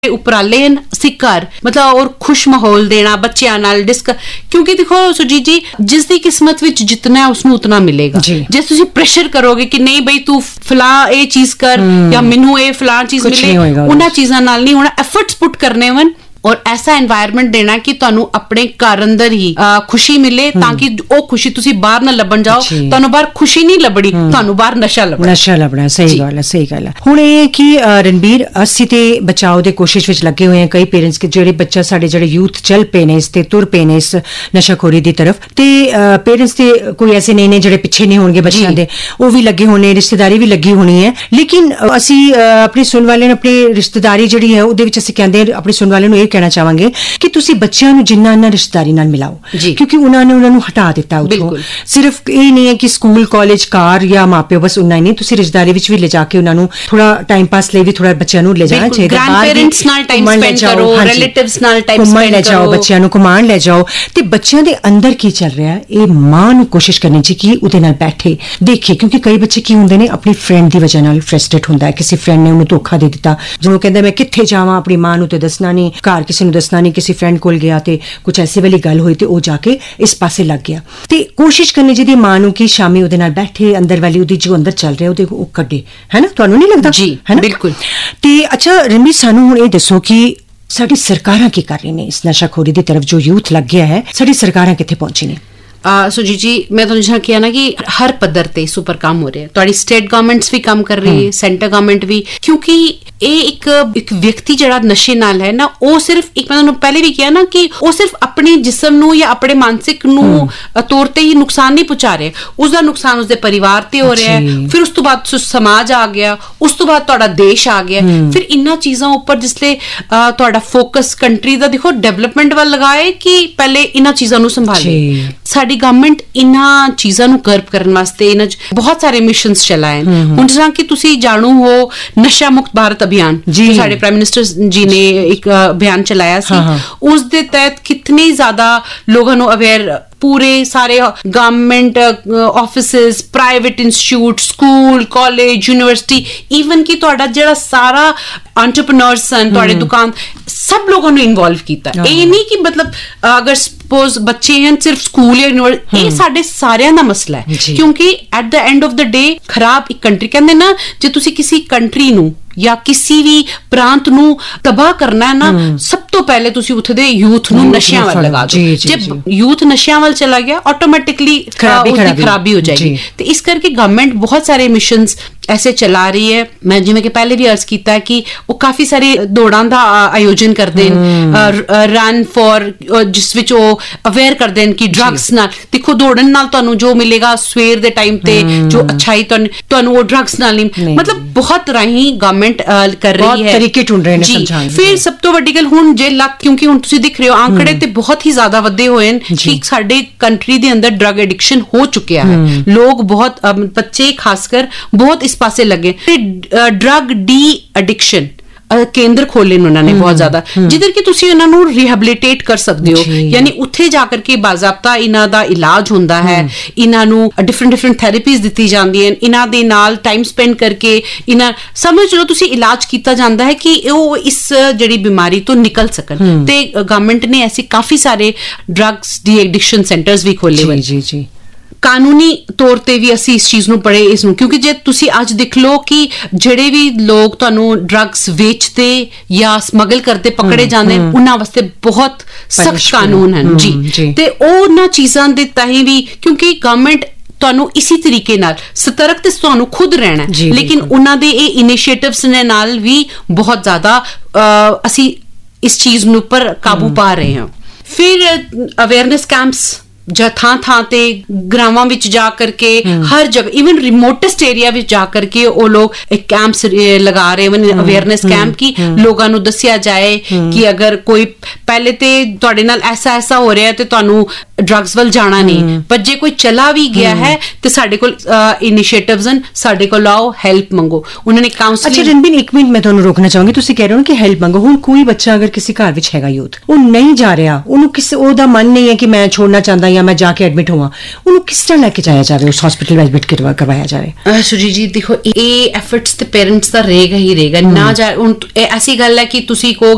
ਉਪਰਾਲੇ ਹਨ ਅਸੀਂ ਘਰ ਮਤਲਬ ਔਰ ਖੁਸ਼ ਮਾਹੌਲ ਦੇਣਾ ਬੱਚਿਆਂ ਨਾਲ ਕਿਉਂਕਿ ਦੇਖੋ ਸੁਜੀਤ ਜੀ ਜਿਸ ਦੀ ਕਿਸਮਤ ਵਿੱਚ ਜਿਤਨਾ ਉਸਨੂੰ ਉਤਨਾ ਮਿਲੇਗਾ ਜੇ ਤੁਸੀਂ ਪ੍ਰੈਸ਼ਰ ਕਰੋਗੇ ਕਿ ਨਹੀਂ ਬਈ ਤੂੰ ਫਲਾਂ ਇਹ ਚੀਜ਼ ਕਰ ਜਾਂ ਮੈਨੂੰ ਇਹ ਫਲਾਂ ਚੀਜ਼ ਮਿਲੇ ਉਹਨਾਂ ਚੀਜ਼ਾਂ ਨਾਲ ਨਹੀਂ ਹੋਣਾ ਐਫਰਟਸ ਪੁੱਟ ਕਰਨੇ ਵਨ और ऐसा एनवायरमेंट देना कि तुहानू अपने घर अंदर ही खुशी मिले ताकि वो खुशी तुसी बाहर ना लभण जाओ तुहानू बाहर खुशी नहीं लभड़ी तुहानू बाहर नशा लभना सही गल है हुण ये कि रणबीर अस्सी ते बचाओ दे कोशिश विच लगे हुए हैं कई पेरेंट्स के जेहड़े बच्चा साडे जेहड़े यूथ चल पे ने इस ते तुर पे ने इस नशाखोरी दी तरफ ते पेरेंट्स ते कोई ऐसे नहीं ने जेहड़े पिछे नहीं होणगे बच्चों दे वो भी लगे होने रिश्तेदारी भी लगी होनी है लेकिन असी अपनी सुन वाले अपनी रिश्तेदारी जिहड़ी है उहदे विच असी कहंदे अपनी सुन वाले नूं कहना चाहांगे कि तुसी बच्चों नूं जिन्ना इन्ना रिश्तेदारी नाल मिलाओ क्योंकि उन्होंने उन्होंने हटा दिता उत्थों सिर्फ ये नहीं है कि स्कूल कॉलेज कार या माँ प्यो बस उन्ना ही नहीं तुसी रिश्तेदारी विच भी ले जाके उन्होंने थोड़ा टाइम पास ले भी थोड़ा बच्चों नूं ले जाना चाहिए ग्रैंडपेरेंट्स नाल टाइम स्पेंड करो रिलेटिव्स नाल टाइम स्पेंड ले जाओ बच्चों नूं घुमाण ले जाओ ते बच्चों दे अंदर की चल रहा है ये मां नूं कोशिश करनी चाहिए कि उहदे नाल बैठे देखे क्योंकि कई बच्चे की हुंदे ने अपनी फ्रेंड दी वजह नाल फ्रस्ट्रेट हुंदा है किसी फ्रेंड ने उन्हें धोखा दे दिता जो कहंदा मैं कित्थे जावां अपनी मां नूं ते दसना नहीं घर किसी नूं दसना नहीं किसी फ्रेंड कोल गया ते कुछ ऐसी वाली गल हुई ते वो जाके इस पासे लग गया ते कोशिश करनी चाहिए मां नूं कि शामी उहदे नाल बैठे अंदर वाली उहदी जो अंदर चल रहा है उहदे कड्डे है ना तुहानूं नहीं लगदा जी है ना बिल्कुल ते अच्छा रणबीर सानूं हुण ये दसो कि साडी सरकारां की कर रही ने इस नशाखोरी दी तरफ जो यूथ लग गया है साडी सरकारां कित्थे पहुंची ने सुजीत जी मैं तो जिस किया ना कि हर पद्धर ते इस उपर काम हो रहे हैं तुहाडी स्टेट गवर्नमेंट्स भी काम कर रही है सेंटर गवर्नमेंट भी क्योंकि ये एक व्यक्ति जड़ा नशे नाल है ना वो सिर्फ एक मैं पहले भी किया ना कि वो सिर्फ अपने जिस्म नूं या अपने मानसिक नूं तौर ते ही नुकसान नहीं पहुंचा रहे उसका नुकसान उसके परिवार ते हो रहा है फिर उस तो बाद समाज आ गया उस तो बाद तुहाडा देश आ गया फिर इन्हां चीज़ां उपर जिसले तुहाडा फोकस कंट्री दा देखो डेवलपमेंट वाल लगाए कि पहले इन्हां चीज़ां नूं संभाले साडी गवर्नमेंट इन्हां चीज़ां नूं कर्ब करन वास्ते इन्हां बहुत सारे मिशनस चलाए हुण जिस कि तुसीं जाणू हो नशा मुक्त भारत अभियान जो साडे प्राइम मिनिस्टर जी ने एक अभियान चलाया सी उस दे तहत कितने ज्यादा लोगों नूं अवेयर पूरे सारे government offices private institute school college university even कि तुहाडा जिहड़ा सारा एंटरप्रेन्योर्स सन तुहाडे दुकान सब लोगों ने इन्वॉल्व किया ये नहीं कि मतलब अगर सपोज बच्चे हैं सिर्फ स्कूल या यूनिवर्सिटी ये साडे सारियां दा मसला है क्योंकि at the end of the day खराब एक कंट्री कहंदे ना जे तुसी किसी कंट्री नूं या किसी भी प्रांत नूं तबाह करना है ना सब तो पहले तुसी उत्थे दे यूथ नूं नशियां वाल लगा दो जब यूथ नशियां वाल चला गया ऑटोमेटिकली खराबी हो जाएगी तो इस करके गवर्नमेंट बहुत सारे मिशंस ऐसे चला रही है मैं जिवें कि पहले भी अर्ज किया कि वो काफी सारी दौड़ां दा आयोजन करते हैं रन फॉर जिस विच वो अवेयर करते हैं कि ड्रग्स नाल देखो दौड़न नाल तुहानूं जो मिलेगा सवेर दे टाइम ते जो अच्छाई तुहानूं वो ड्रग्स नाल नहीं मतलब बहुत राही गवर्नमेंट कर रही है तरीके ढूंढ रहे हैं समझाने फिर सब तो वड्डी गल हुण जे लक क्योंकि हुण तुसीं दिख रहे हो आंकड़े ते बहुत ही ज्यादा वधे होए हैं कि साडे कंट्री दे अंदर ड्रग एडिक्शन हो चुकिया है लोग बहुत बच्चे खासकर बहुत इस पासे लगे ड्रग डी एडिक्शन केंद्र खोले उन्होंने बहुत ज्यादा जिधर कि तुसी उन्हां नूं रिहैबिलिटेट कर सकते हो यानी उत्थे जाकर के बाज़ाब्ता इन्हां दा इलाज हुंदा है इन्हां नूं डिफरेंट थेरेपीज दित्ती जांदी हैं इन्हां दे नाल टाइम स्पेंड करके इन्हां समझ लो तुसी इलाज किया जाता है कि वो इस जिहड़ी बीमारी तो निकल सकन ते गवर्नमेंट ने ऐसे काफी सारे ड्रग्स डी एडिक्शन सेंटर्स भी खोले हुए जी कानूनी तौर ते भी असी इस चीज नूं पढ़े इसनूं क्योंकि जे तुसी अज देख लो कि जिहड़े भी लोग तुहानूं ड्रग्स वेचते या स्मगल करते पकड़े जांदे उन्हां वास्ते बहुत सख्त कानून हैं जी ते उन्हां चीज़ां दे ताहीं भी क्योंकि गवर्नमेंट तुहानूं इसी तरीके नाल सतर्क ते तुहानूं खुद रहना है लेकिन उन्हां दे ये इनिशिएटिव्स ने नाल भी बहुत ज्यादा असी इस चीज नूं पर काबू पा रहे हैं फिर अवेयरनेस कैंप्स थां थां ते ग्रावां विच जा करके हर जगह इवन रिमोटेस्ट एरिया विच जा करके वो लोग एक कैंप्स लगा रहे हैं अवेयरनेस कैंप की लोगों नूं दस्सिया जाए कि अगर कोई पहले ते तुहाडे नाल ऐसा हो रहा है ते तुहानूं ड्रग्स वाल जाना नहीं पर जे कोई चला भी गया है तो साडे कोल इनिशिएटिव्स हैं साडे कोल आओ हेल्प मंगो उन्होंने काउंसलिंग अच्छा रणबीर एक मिनट मैं तुहानूं रोकना चाहूंगी तुसीं कह रहे हो कि हेल्प मंगो हुण कोई बच्चा अगर किसी घर विच हैगा यूथ वो नहीं जा रहा उन्होंने किसी ओदा मन नहीं है कि मैं छोड़ना चाहता या मैं जाके एडमिट हुआ उन्होंने किस तरह लेके जाया जाए उस हॉस्पिटल में एडमिट करवाया जाए सुजीत जी देखो ये एफर्ट्स ते पेरेंट्स दा रहेगा ही रहेगा ना जाए ऐसी गल है कि तुसीं को